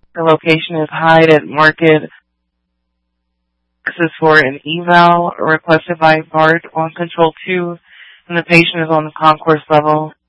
The location is Hyde at Market. This is for an eval requested by BART on Control 2, and the patient is on the concourse level.